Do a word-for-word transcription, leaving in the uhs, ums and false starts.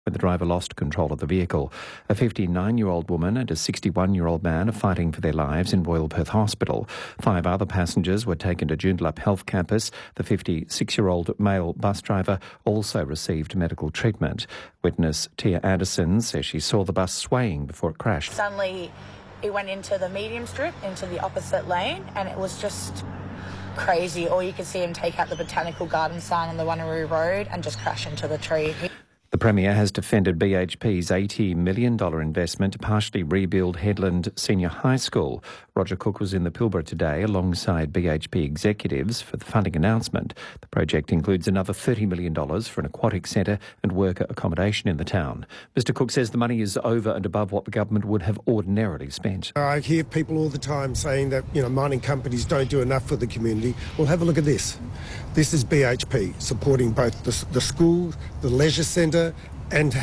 when the driver lost control of the vehicle. A fifty-nine-year-old woman and a sixty-one-year-old man are fighting for their lives in Royal Perth Hospital. Five other passengers were taken to Joondalup Health Campus. The fifty-six-year-old male bus driver also received medical treatment. Witness Tia Anderson says she saw the bus swaying before it crashed. Suddenly, it went into the medium strip, into the opposite lane, and it was just crazy. Or you could see him take out the Botanical Garden sign on the Wanneroo Road and just crash into the tree. The Premier has defended B H P's eighty million dollars investment to partially rebuild Headland Senior High School. Roger Cook was in the Pilbara today alongside B H P executives for the funding announcement. The project includes another thirty million dollars for an aquatic centre and worker accommodation in the town. Mister Cook says the money is over and above what the government would have ordinarily spent. I hear people all the time saying that, you know, mining companies don't do enough for the community. Well, have a look at this. This is B H P supporting both the, the school, the leisure centre and